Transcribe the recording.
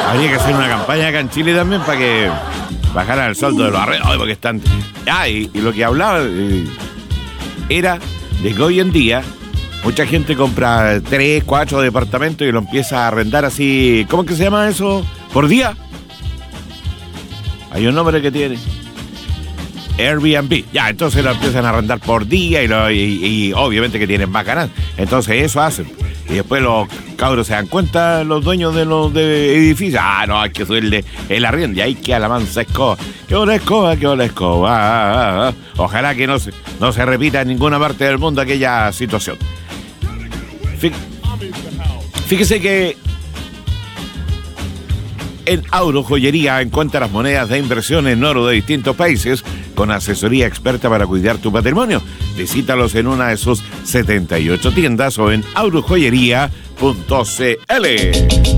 Habría que hacer una campaña acá en Chile también para que bajaran el sueldo de los arrendos, porque están... Y lo que hablaba era de que hoy en día mucha gente compra 3, 4 departamentos y lo empieza a arrendar así... ¿Cómo es que se llama eso? ¿Por día? Hay un nombre que tiene. Airbnb. Ya, entonces lo empiezan a arrendar por día y obviamente que tienen más ganancias. Entonces eso hacen. Y después los cabros se dan cuenta, los dueños de los edificios. No, hay que subirle el arriendo. Y ahí queda la mansa escoba. ¡Qué hola escoba, qué hola escoba! Ojalá que no se repita en ninguna parte del mundo aquella situación. Fíjese que en Auro Joyería encuentra las monedas de inversión en oro de distintos países con asesoría experta para cuidar tu patrimonio. Visítalos en una de sus 78 tiendas o en aurojoyería.cl.